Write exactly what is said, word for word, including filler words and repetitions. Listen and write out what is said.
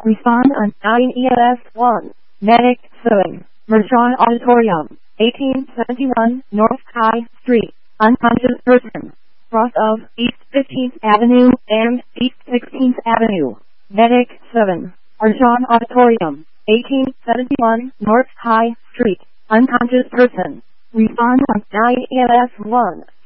Respond on nine E L S one. Medic seven. Mershon Auditorium, eighteen seventy-one North High Street. Unconscious person. Cross of East fifteenth Avenue and East sixteenth Avenue. Medic seven. Mershon Auditorium, eighteen seventy-one North High Street. Unconscious person. Respond on nine E L S one.